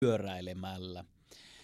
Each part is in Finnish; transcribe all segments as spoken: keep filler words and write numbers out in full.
pyöräilemällä.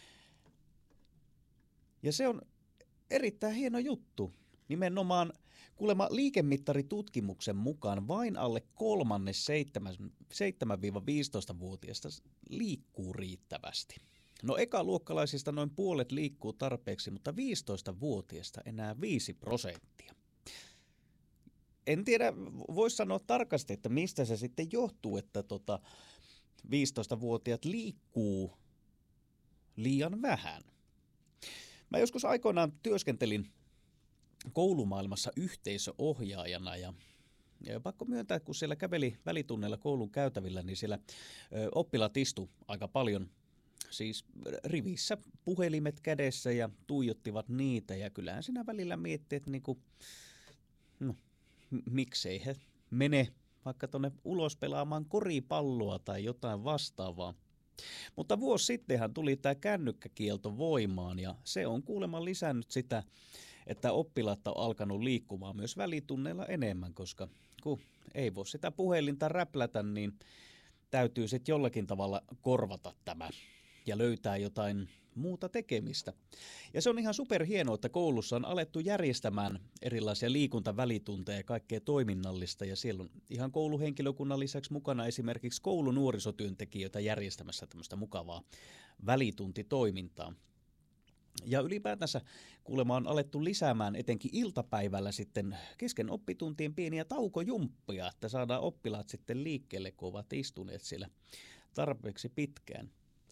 Ja se on erittäin hieno juttu. Nimenomaan kuulemma liikemittarittutkimuksen mukaan vain alle kolmannes seitsemän-viisitoista-vuotiaista liikkuu riittävästi. No ekaluokkalaisista noin puolet liikkuu tarpeeksi, mutta viisitoistavuotiaista enää viisi prosenttia. En tiedä, voisi sanoa tarkasti, että mistä se sitten johtuu, että tota viisitoistavuotiaat liikkuu liian vähän. Mä joskus aikoinaan työskentelin koulumaailmassa yhteisöohjaajana ja, ja pakko myöntää, kun siellä käveli välitunneilla koulun käytävillä, niin siellä ö, oppilaat istu aika paljon siis rivissä puhelimet kädessä ja tuijottivat niitä ja kyllähän siinä välillä miettii, että niinku, no, miksei he mene vaikka tuonne ulos pelaamaan koripalloa tai jotain vastaavaa. Mutta vuosi sittenhän tuli tämä kännykkäkielto voimaan ja se on kuulemma lisännyt sitä, että oppilaat on alkanut liikkumaan myös välitunneilla enemmän, koska kun ei voi sitä puhelinta räplätä, niin täytyy sitten jollakin tavalla korvata tämä ja löytää jotain muuta tekemistä. Ja se on ihan superhienoa, että koulussa on alettu järjestämään erilaisia liikuntavälitunteja ja kaikkea toiminnallista. Ja siellä on ihan kouluhenkilökunnan lisäksi mukana esimerkiksi koulunuorisotyöntekijöitä järjestämässä tämmöistä mukavaa välituntitoimintaa. Ja ylipäätänsä kuulemma on alettu lisäämään etenkin iltapäivällä sitten kesken oppituntien pieniä taukojumppia, että saadaan oppilaat sitten liikkeelle, kun ovat istuneet siellä tarpeeksi pitkään.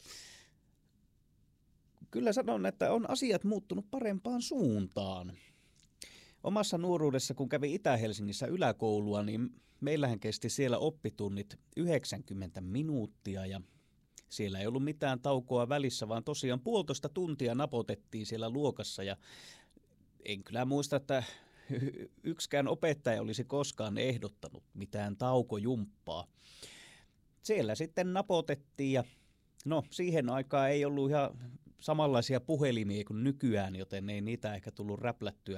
Kyllä sanon, että on asiat muuttunut parempaan suuntaan. Omassa nuoruudessa, kun kävi Itä-Helsingissä yläkoulua, niin meillähän kesti siellä oppitunnit yhdeksänkymmentä minuuttia ja siellä ei ollut mitään taukoa välissä, vaan tosiaan puolitoista tuntia napotettiin siellä luokassa ja en kyllä muista, että yksikään opettaja olisi koskaan ehdottanut mitään taukojumppaa. Siellä sitten napotettiin ja no siihen aikaan ei ollut ihan samanlaisia puhelimia kuin nykyään, joten ei niitä ehkä tullut räplättyä.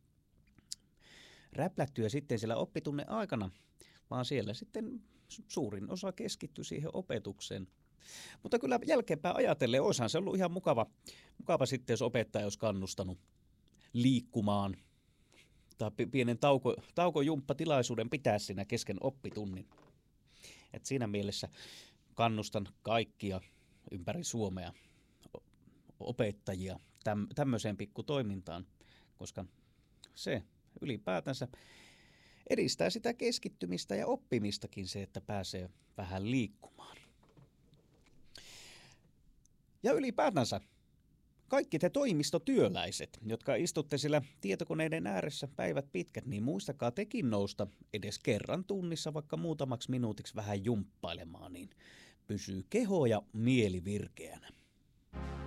Räplättyä sitten siellä oppitunnin aikana, vaan siellä sitten suurin osa keskittyi siihen opetukseen. Mutta kyllä jälkeenpäin ajatellen olisihan se ollut ihan mukava, mukava sitten, jos opettaja olisi kannustanut liikkumaan tai pienen tauko, taukojumppatilaisuuden pitää siinä kesken oppitunnin. Et siinä mielessä kannustan kaikkia ympäri Suomea opettajia täm, tämmöiseen pikkutoimintaan, koska se ylipäätänsä edistää sitä keskittymistä ja oppimistakin se, että pääsee vähän liikkumaan. Ja ylipäätänsä kaikki te toimistotyöläiset, jotka istutte siellä tietokoneiden ääressä päivät pitkät, niin muistakaa tekin nousta edes kerran tunnissa vaikka muutamaksi minuutiksi vähän jumppailemaan, niin pysyy keho ja mieli virkeänä.